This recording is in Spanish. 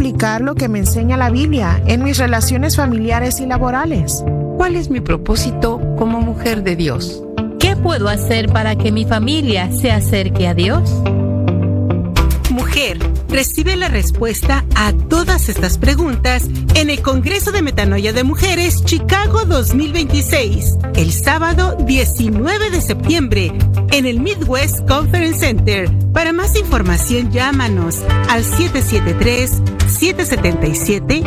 aplicar lo que me enseña la Biblia en mis relaciones familiares y laborales? ¿Cuál es mi propósito como mujer de Dios? ¿Qué puedo hacer para que mi familia se acerque a Dios? Mujer, recibe la respuesta a todas estas preguntas en el Congreso de Metanoia de Mujeres Chicago 2026, el sábado 19 de septiembre, en el Midwest Conference Center. Para más información, llámanos al 773-777-7777